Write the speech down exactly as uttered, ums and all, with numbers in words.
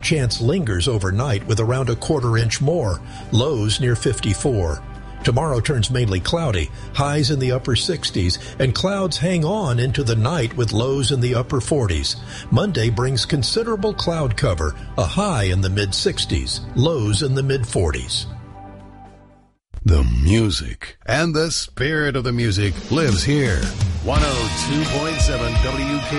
chance lingers overnight with around a quarter inch more, lows near fifty-four. Tomorrow turns mainly cloudy, highs in the upper sixties, and clouds hang on into the night with lows in the upper forties. Monday brings considerable cloud cover, a high in the mid-sixties, lows in the mid-forties. The music and the spirit of the music lives here. one oh two point seven W K